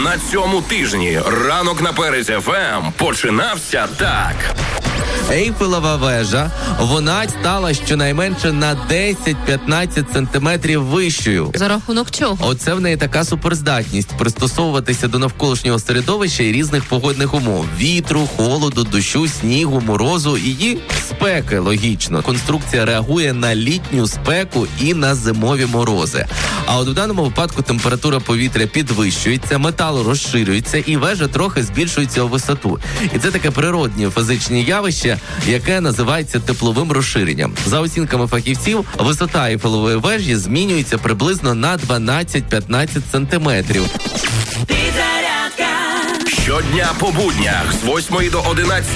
На цьому тижні ранок на Перець ФМ починався так. Ейфелева вежа, вона стала щонайменше на 10-15 сантиметрів вищою. За рахунок чого? Оце в неї така суперздатність пристосовуватися до навколишнього середовища і різних погодних умов. Вітру, холоду, дощу, снігу, морозу і спеки, логічно. Конструкція реагує на літню спеку і на зимові морози. А от в даному випадку температура повітря підвищується, метал розширюється і вежа трохи збільшується у висоту. І це таке природне фізичне явище, яке називається тепловим розширенням. За оцінками фахівців, висота Ейфелевої вежі змінюється приблизно на 12-15 сантиметрів. Щодня по буднях з 8 до 11